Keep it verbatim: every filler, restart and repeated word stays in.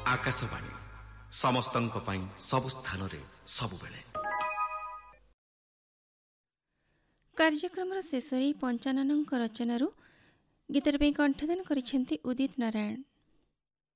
ଆକାଶବାଣୀ ସମସ୍ତଙ୍କ ପାଇଁ ସବୁ ସ୍ଥାନରେ ସବୁବେଳେ। କାର୍ଯ୍ୟକ୍ରମର ଶେଷରେ ପଞ୍ଚାନନଙ୍କ ରଚନାରୁ ଗୀତର ପାଇଁ କଣ୍ଠଦାନ କରିଛନ୍ତି ଉଦିତ ନାରାୟଣ।